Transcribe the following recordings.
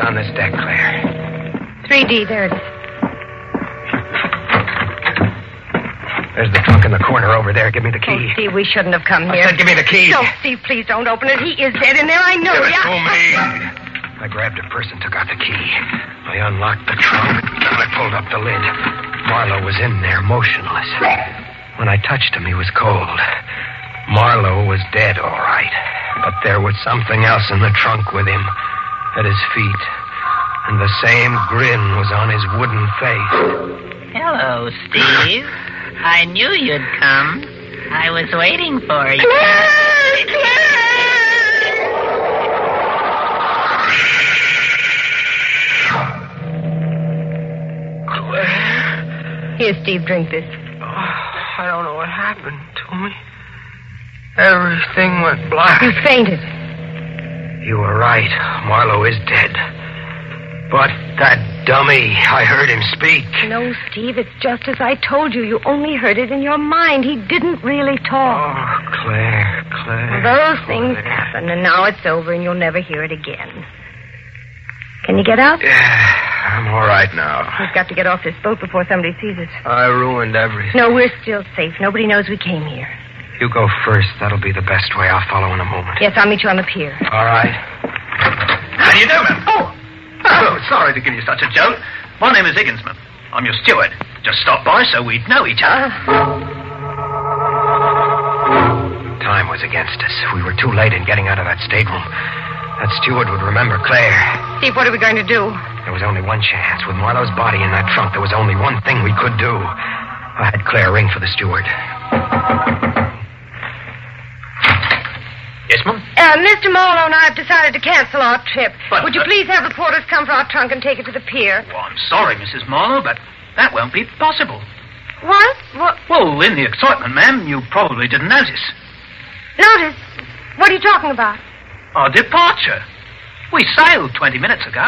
on this deck, Claire? 3D, there it is. There's the trunk in the corner over there. Give me the key. Oh, Steve, we shouldn't have come here. I said give me the key. No, Steve, please don't open it. He is dead in there. I know. Give it to me. I grabbed a purse and took out the key. I unlocked the trunk, and I pulled up the lid. Marlowe was in there, motionless. When I touched him, he was cold. Marlowe was dead, all right. But there was something else in the trunk with him, at his feet. And the same grin was on his wooden face. Hello, Steve. I knew you'd come. I was waiting for you. Claire? Here, Steve, drink this. I don't know what happened to me. Everything went black. You fainted. You were right. Marlowe is dead. But that dummy, I heard him speak. No, Steve, it's just as I told you. You only heard it in your mind. He didn't really talk. Oh, Claire. Those things happen, and now it's over, and you'll never hear it again. Can you get out? Yeah, I'm all right now. We've got to get off this boat before somebody sees us. I ruined everything. No, we're still safe. Nobody knows we came here. You go first. That'll be the best way. I'll follow in a moment. Yes, I'll meet you on the pier. All right. How do you do, ma'am? Oh, sorry to give you such a jolt. My name is Higginsman. I'm your steward. Just stopped by so we'd know each other. Time was against us. We were too late in getting out of that stateroom. That steward would remember Claire. Steve, what are we going to do? There was only one chance. With Marlowe's body in that trunk, there was only one thing we could do. I had Claire ring for the steward. Yes, ma'am? Mr. Marlowe and I have decided to cancel our trip. But, would you please have the porters come for our trunk and take it to the pier? Well, I'm sorry, Mrs. Marlowe, but that won't be possible. What? Well, in the excitement, ma'am, you probably didn't notice. Notice? What are you talking about? Our departure. We sailed 20 minutes ago.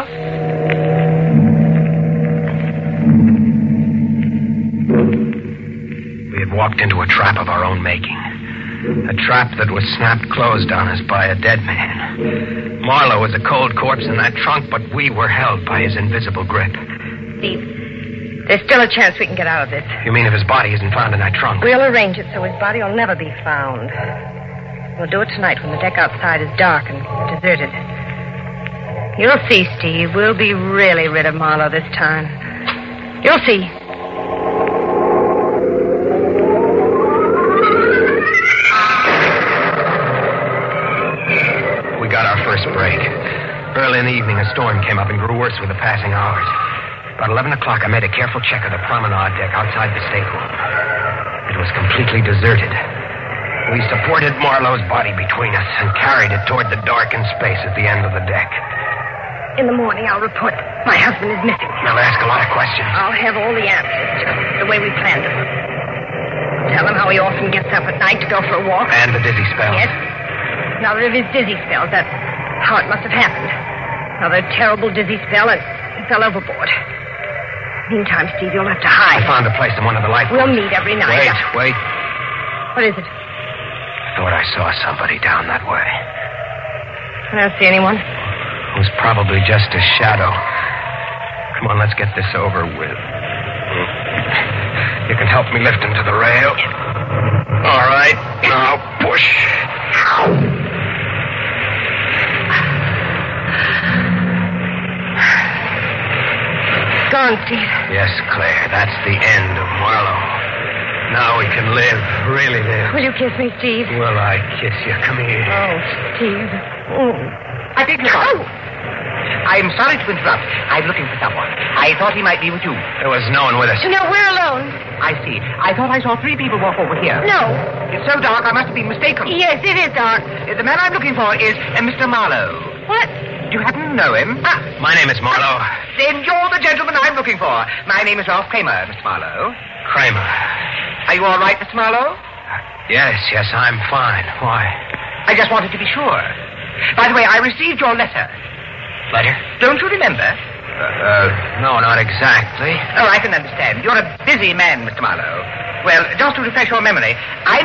We had walked into a trap of our own making. A trap that was snapped closed on us by a dead man. Marlowe was a cold corpse in that trunk, but we were held by his invisible grip. Steve, there's still a chance we can get out of this. You mean if his body isn't found in that trunk? We'll arrange it so his body will never be found. We'll do it tonight when the deck outside is dark and deserted. You'll see, Steve. We'll be really rid of Marlowe this time. You'll see. We got our first break. Early in the evening, a storm came up and grew worse with the passing hours. About 11 o'clock, I made a careful check of the promenade deck outside the stateroom. It was completely deserted. We supported Marlowe's body between us and carried it toward the darkened space at the end of the deck. In the morning, I'll report my husband is missing. I'll ask a lot of questions. I'll have all the answers, just the way we planned it. Tell him how he often gets up at night to go for a walk. And the dizzy spell. Yes. Another of his dizzy spells. That's how it must have happened. Another terrible dizzy spell, and he fell overboard. Meantime, Steve, you'll have to hide. I found a place in one of the lifeboats. We'll meet every night. Wait. What is it? I thought I saw somebody down that way. I don't see anyone. It was probably just a shadow. Come on, let's get this over with. You can help me lift him to the rail. All right. Now push. Gone, Steve. Yes, Claire, that's the end of Marlowe. Now we can live, really live. Will you kiss me, Steve? Will I kiss you? Come here. Oh, Steve. I beg your pardon. I'm sorry to interrupt. I'm looking for someone. I thought he might be with you. There was no one with us. No, we're alone. I see. I thought I saw 3 people walk over here. No. It's so dark, I must have been mistaken. Yes, it is dark. The man I'm looking for is Mr. Marlowe. What? Do you happen to know him? My name is Marlowe. Then you're the gentleman I'm looking for. My name is Ralph Kramer, Mr. Marlowe. Kramer. Are you all right, Mr. Marlowe? Yes, I'm fine. Why? I just wanted to be sure. By the way, I received your letter. Letter? Don't you remember? No, not exactly. Oh, I can understand. You're a busy man, Mr. Marlowe. Well, just to refresh your memory, I